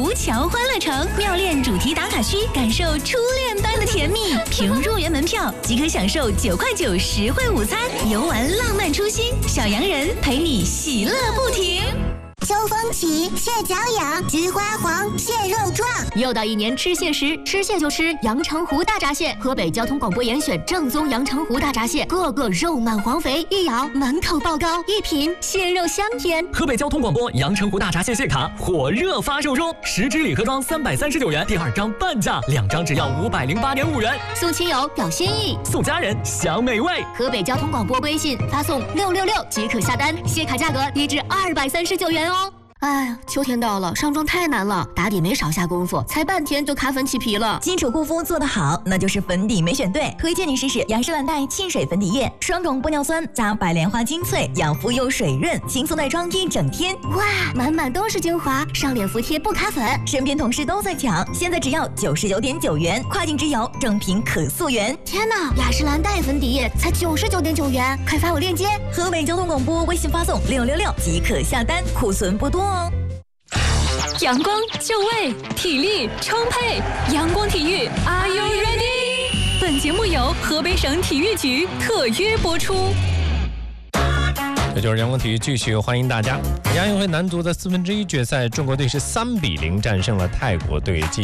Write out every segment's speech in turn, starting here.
湖桥欢乐城妙恋主题打卡区，感受初恋般的甜蜜。凭入园门票即可享受9块9实惠午餐，游玩浪漫初心，小洋人陪你喜乐不停。 秋风起，蟹脚痒，菊花黄，蟹肉壮。 又到一年吃蟹时，吃蟹就吃阳澄湖大闸蟹。河北交通广播严选正宗阳澄湖大闸蟹，个个肉满黄肥，一咬满口爆膏，一品蟹肉香甜。 河北交通广播阳澄湖大闸蟹蟹卡火热发售中，10支礼盒装339元，第2张半价，2张只要508.5元。 送亲友表心意， 送家人享美味。 河北交通广播微信发送666即可下单，蟹卡价格低至239元哦。哎呀，秋天到了，上妆太难了，打底没少下功夫，才半天就卡粉起皮了。 基础护肤做得好，那就是粉底没选对。推荐你试试雅诗兰黛沁水粉底液，双种玻尿酸加白莲花精粹，养肤又水润，轻松耐妆一整天。 哇，满满都是精华，上脸服帖不卡粉。 身边同事都在抢，现在只要99.9元，跨境直邮，正品可溯源。 天哪，雅诗兰黛粉底液才99.9元，快发我链接。 河北交通广播微信发送666即可下单，库存不多。 阳光就位，体力充沛，阳光体育 Are you ready？ 本节目由河北省体育局特约播出。 这就是阳光体育，继续欢迎大家。亚运会男足的1/4决赛，中国队是3-0战胜了泰国队，继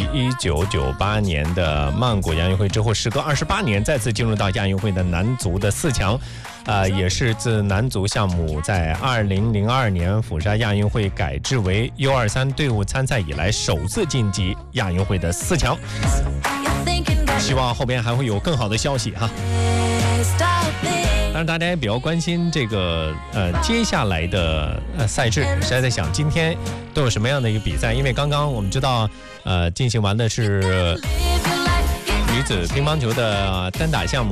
1998年的曼谷亚运会之后，时隔28年再次进入到亚运会的男足的4强。也是自男足项目在2002年釜山亚运会改制为 U23 队伍参赛以来，首次晋级亚运会的4强。希望后边还会有更好的消息哈。当然，大家也比较关心这个接下来的赛制，实在在想今天都有什么样的一个比赛？因为刚刚我们知道，进行完的是女子乒乓球的单打项目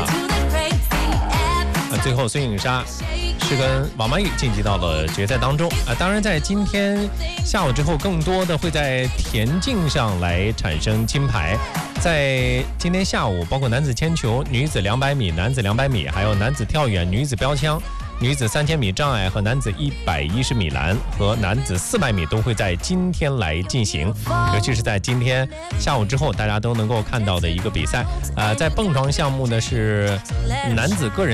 最后孙颖莎是跟王曼玉晋级到了决赛当中当然在今天下午之后，更多的会在田径上来产生金牌。在今天下午，包括男子铅球、女子200米、男子200米，还有男子跳远、女子标枪、女子3000米障碍和男子110米栏和男子400米都会在今天来进行，尤其是在今天下午之后，大家都能够看到的一个比赛。在蹦床项目呢是男子个人